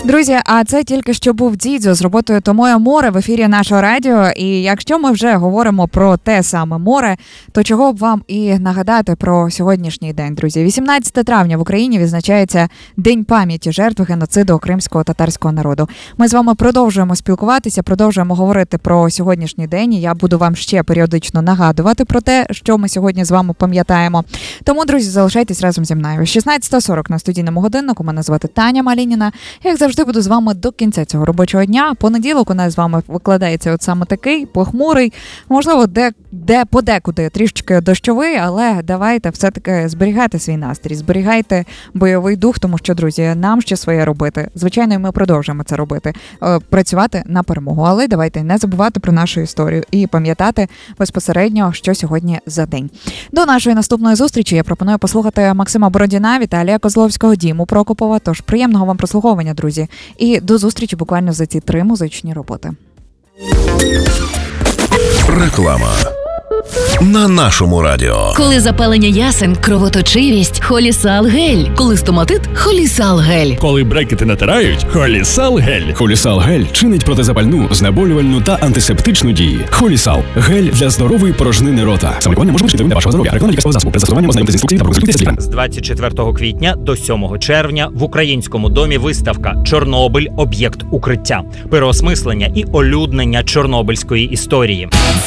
Друзі, а це тільки що був Дідзьо з роботою «То моє море» в ефірі нашого радіо. І якщо ми вже говоримо про те саме море, то чого б вам і нагадати про сьогоднішній день, друзі. 18 травня в Україні відзначається День пам'яті жертв геноциду кримського татарського народу. Ми з вами продовжуємо спілкуватися, продовжуємо говорити про сьогоднішній день. І я буду вам ще періодично нагадувати про те, що ми сьогодні з вами пам'ятаємо. Тому, друзі, залишайтесь разом зі мною. 16:40 на студійному годиннику. Мене звати Таня Малініна. Як завжди, буду з вами до кінця цього робочого дня. Понеділок у нас з вами викладається от саме такий, похмурий, можливо, подекуди трішечки дощовий, але давайте все-таки зберігайте свій настрій, зберігайте бойовий дух, тому що, друзі, нам ще своє робити. Звичайно, і ми продовжуємо це робити, працювати на перемогу. Але давайте не забувати про нашу історію і пам'ятати безпосередньо, що сьогодні за день. До нашої наступної зустрічі я пропоную послухати Максима Бородіна, Віталія Козловського, Діму Прокопова. Тож приємного вам прослуховування, друзі. І до зустрічі буквально за ці 3 музичні роботи. Реклама на нашому радіо. Коли запалення ясен, кровоточивість, Холісал гель. Коли стоматит, Холісал гель. Коли брекети натирають, Холісал гель. Холісал гель чинить протизапальну, знеболювальну та антисептичну дії. Холісал гель для здорової порожнини рота. Саме лікування може бути для вашого здоров'я. Реклама лікарського засобу. При застосуванні ознайомтесь з інструкцією та проконсультуйтеся з лікарем. З 24 квітня до 7 червня в Українському домі виставка «Чорнобиль. Об'єкт укриття». Переосмислення і олюднення чорнобильської історії.